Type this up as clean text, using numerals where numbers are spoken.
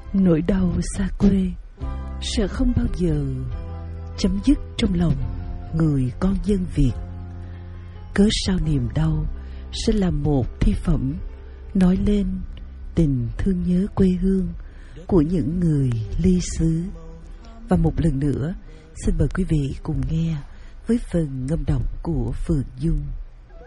Nỗi đau xa quê sẽ không bao giờ chấm dứt trong lòng người con dân Việt. Cớ sao niềm đau sẽ là một thi phẩm nói lên tình thương nhớ quê hương của những người ly xứ. Và một lần nữa xin mời quý vị cùng nghe với phần ngâm đọc của Phượng Dung.